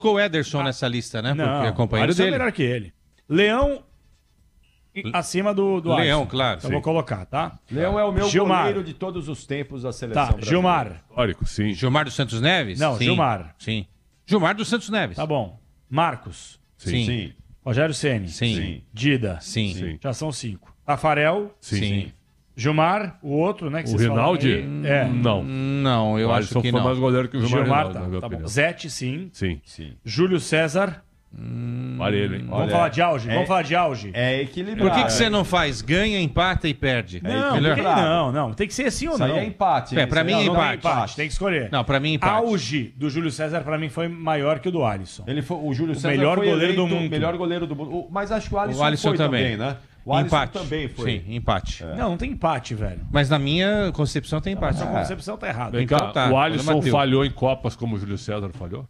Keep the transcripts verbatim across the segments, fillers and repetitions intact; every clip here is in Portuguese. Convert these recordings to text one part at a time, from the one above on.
colocou o Ederson nessa lista, né? Não, Porque é companheiro Alisson dele. é melhor que ele. Leão acima do, do Leão, Alisson. claro. Então sim. vou colocar, tá? Leão é o meu Gilmar. goleiro de todos os tempos da seleção Tá, brasileira. Gilmar. Histórico, sim. Gilmar dos Santos Neves? Não, Sim. Gilmar. Sim. Gilmar dos Santos Neves. Tá bom. Marcos. Sim. Sim. Rogério Ceni. Sim. Sim. Dida. Sim. Sim. Já são cinco. Tafarel. Sim. Sim. Gilmar, o outro, né? Que O vocês falaram Rinaldi? aí. É. Não. Não, eu o acho Alisson que foi não. mais goleiro que o Gilmar, Gilmar, Rinaldi, tá, na minha tá bom. opinião. Zete, sim. Sim. Sim. Júlio César. Parelho, hein? Vamos Olha, falar de auge? é- Vamos falar de auge? É equilibrado. Por que, que você não faz? Ganha, empata e perde. Não, Melhor? porque não, não. Tem que ser assim ou Isso não. aí é empate. É, hein? pra Isso mim aí é não Não, é empate. Tem que escolher. Não, pra mim empate. Auge do Júlio César, pra mim, foi maior que o do Alisson. Ele foi, o Júlio O César melhor foi goleiro do eleito mundo. melhor goleiro do mundo. O- Mas acho que o Alisson, O Alisson foi também. também, né? O Alisson Empate. também foi. Sim, empate. Não, não tem empate, velho. Mas na minha concepção tem empate. Sua concepção tá errada. Vem cá, Então tá, o Alisson Mateu. falhou em Copas como o Júlio César falhou?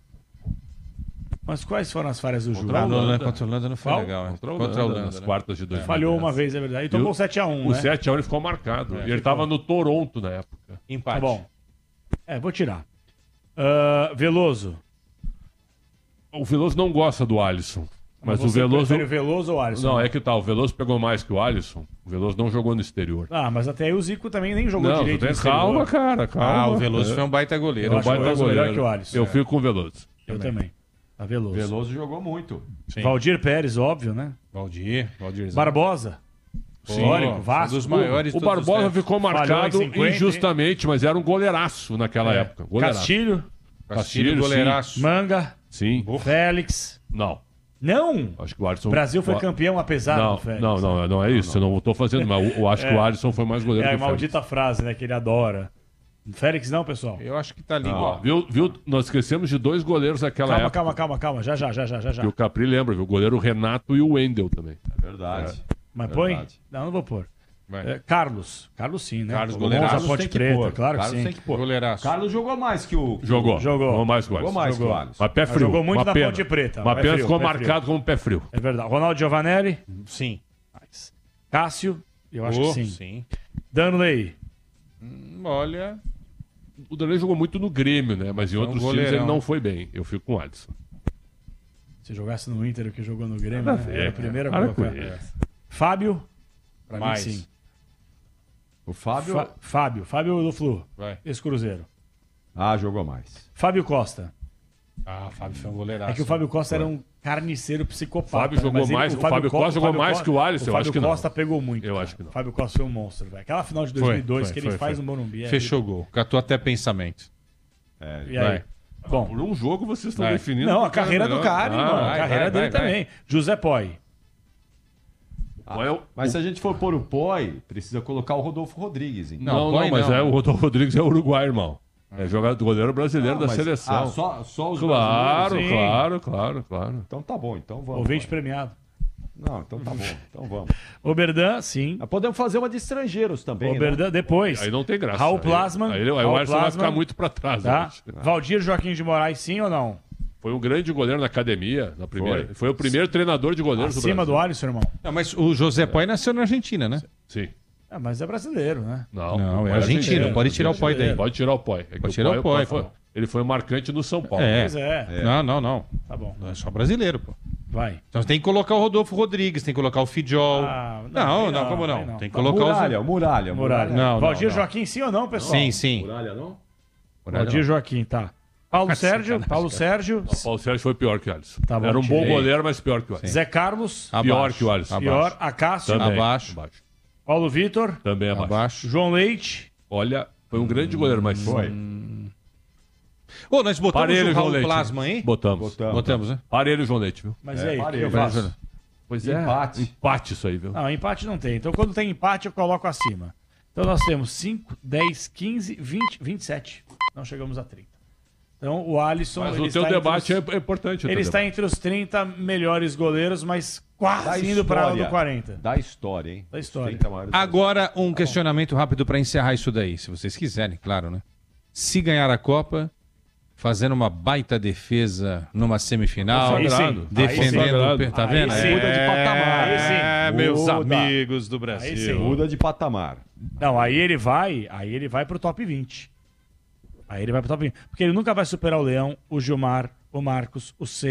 Mas quais foram as falhas do Júlio? A Holanda. Holanda contra a Holanda não foi Qual? legal. né? Contra a Contra a Holanda, Holanda. nas né? quartas de dois mil e dez. Falhou uma vez, é verdade. E tomou sete a um, O né? sete a um ele ficou marcado. É, ele estava no Toronto na época. Empate. Tá bom. É, vou tirar. Ah, Veloso. O Veloso não gosta do Alisson. Mas o você Veloso. prefere o Veloso ou o Alisson? Não, é que tá. O Veloso pegou mais que o Alisson. O Veloso não jogou no exterior. Ah, mas até aí o Zico também nem jogou Não, tu direito. tem no exterior. calma, cara. Calma. Ah, o Veloso É. foi um baita goleiro. Eu É um acho baita o Veloso melhor goleiro. que o Alisson. Eu É. fico com o Veloso. Eu também. Tá Veloso. Veloso jogou muito. Sim. Valdir Pérez, óbvio, né? Valdir. Valdir. Barbosa. Histórico, Vasco. Um dos maiores O de todos os Barbosa tempos. ficou Falhou marcado em cinquenta, injustamente, mas era um goleiraço naquela É. época. Goleiraço. Castilho. Castilho, Castilho, goleiraço. Manga. Sim. Félix. Não. Não! Acho que o Alisson. O Brasil foi o- campeão apesar Não, do Félix. não, não, não é isso. Eu não estou fazendo, mas eu acho que o Alisson foi mais goleiro É que a o Félix. maldita frase, né? Que ele adora. Félix não, pessoal. Eu acho que tá ali Ó, igual. viu, viu? Nós esquecemos de dois goleiros naquela Calma, época. calma, calma, calma. Já, já, já, já, já. já. Que o Capri lembra, viu? O goleiro Renato e o Wendel também. Verdade. Mas põe? Verdade. Não, não vou pôr. Vai. É, Carlos. Carlos sim, né? Carlos, O goleiraço. Monza Ponte tem que Preta, pôr. claro que Carlos sim. tem que pôr. Goleiraço. Carlos jogou mais que o... Jogou. Jogou. Jogou mais que o Jogou Alisson. mais que Jogou. o Alisson. Mas pé frio. Jogou muito uma na pena. Ponte Preta. Mas Pé pena frio, ficou pé frio. marcado como pé frio. É verdade. Ronaldo Giovanelli. Sim. Cássio. Eu acho Oh, que sim. sim. Danley. Hum, Olha. O Danley jogou muito no Grêmio, né? Mas em Foi um outros times ele goleirão. não foi bem. Eu fico com o Alisson. Se jogasse no Inter o que jogou no Grêmio, Nada a né? ver, Era a cara. primeira Para colocar. com isso. Fábio. Pra Mais. mim, sim. O Fábio... Fa- Fábio. Fábio do Flu. Vai. Ex-Cruzeiro. Ah, jogou mais. Fábio Costa. Ah, Fábio foi um goleiraço. É que o Fábio Costa era um carniceiro psicopata. Fábio né? jogou Mas ele- mais- o Fábio Co- Costa jogou Fábio mais Co- que o Alisson, eu Fábio acho que não. Costa pegou muito. Eu cara. acho que não. O Fábio Costa foi um monstro, velho. Aquela final de Foi, dois mil e dois foi, que ele foi, faz foi. no Morumbi. é- Fechou gol. Catou até pensamento. É, E aí? Vai. Bom, Por um jogo vocês estão Vai. definindo. não, quem a carreira é do melhor. cara, Ah, irmão. A vai, carreira vai, dele vai, também. José Poi. Qual é o- Mas se a gente for pôr o Poi, precisa colocar o Rodolfo Rodrigues. Então. Não, não, Poi mas não. é o Rodolfo Rodrigues é uruguai, irmão. É jogador goleiro brasileiro Não, da mas- seleção. Ah, só, só os Claro, brasileiros? Sim. claro, claro, claro. Então tá bom, então vamos. Ouvinte premiado. Não, então tá bom, então vamos. Oberdan, sim. Mas podemos fazer uma de estrangeiros também, né? Oberdan, depois. Aí não tem graça. Raul Aí- Plasman. Aí, aí, Raul o Alisson vai Plasman, ficar muito pra trás. eu Tá? acho. Valdir Joaquim de Moraes, sim ou não? Foi um grande goleiro na academia, na primeira. Foi, Foi. o primeiro treinador de goleiros do Acima Brasil. do Alisson, irmão. Não, mas o José Poi nasceu na Argentina, né? Sim. É, mas é brasileiro, né? Não, Não, é Poi argentino. Pode tirar o Poi daí. Pode tirar o Poi. É que Pode tirar o Poi, foi, pô. ele foi marcante no São Paulo. É. Pois é. Não, não, não. Tá bom. É só brasileiro, pô. Vai. Então tem que colocar o Rodolfo Rodrigues, tem que colocar o Fidjol. Ah, não, não, aí não, não, como não? aí não. Tem que colocar Muralha, os. o Muralha. Muralha. Não, não, Valdir não. Joaquim, sim ou não, pessoal? Sim, sim. Muralha não? Valdir Joaquim, tá. Paulo Sérgio, Paulo Sérgio, O Paulo Sérgio foi pior que o Alisson. Tá bom, Era um bom tirei. goleiro, mas pior que o Alisson. Zé Carlos, Abaixo. Pior que o Alisson. Abaixo. pior, Acácio, Também. Abaixo. Paulo Vitor, Também abaixo. Abaixo. João Leite, Olha, foi um grande goleiro, mas Foi. Ô, nós botamos Parelho, o João Raul Leite. Plasma aí? Botamos. Botamos. Botamos, né? Parelho, João Leite, viu? mas É, e aí, o que parelho. eu faço? Pois Empate. Empate isso aí, viu? Não, empate não tem. Então quando tem empate eu coloco acima. Então nós temos cinco, dez, quinze, vinte, vinte e sete. Não chegamos a trinta. Então o Alisson... Mas ele o teu está debate entre os, é importante. o teu Ele está debate. entre os trinta melhores goleiros, mas Da quase indo para a história. do quarenta. Da história, hein? Da história. Os trinta maiores- Agora, um questionamento rápido para encerrar isso daí, se vocês quiserem, claro, né? Se ganhar a Copa, fazendo uma baita defesa numa semifinal, Aí sim. Consagrado. defendendo, Aí sim. tá Aí vendo? sim. Muda de patamar. Aí sim. É, meus Muda. amigos do Aí Brasil. sim. Muda de patamar. Não, aí ele vai, aí ele vai pro top vinte. Aí ele vai pro top vinte. Porque ele nunca vai superar o Leão, o Gilmar, o Marcos, o C.